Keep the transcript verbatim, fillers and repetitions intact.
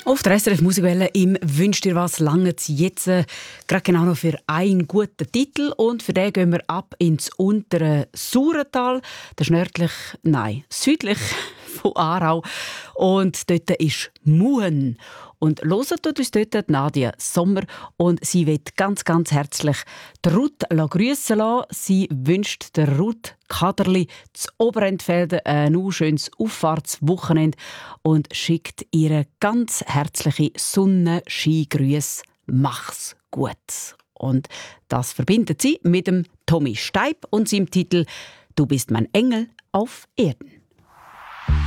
Auf der S R F Musikwelle im «Wünsch dir was» lange jetzt äh, gerade genau noch für einen guten Titel. Und für den gehen wir ab ins untere Sauertal. Das ist nördlich, nein, südlich von Aarau. Und dort ist Muhen. Und hören tut uns dort Nadia Sommer. Und sie wird ganz, ganz herzlich die Ruth grüssen lassen. Sie wünscht der Ruth Kaderli zu Oberentfelden ein schönes Auffahrtswochenende und schickt ihr ganz herzliche Sonnenskigrüße. Mach's gut. Und das verbindet sie mit dem Tommy Steib und seinem Titel «Du bist mein Engel auf Erden».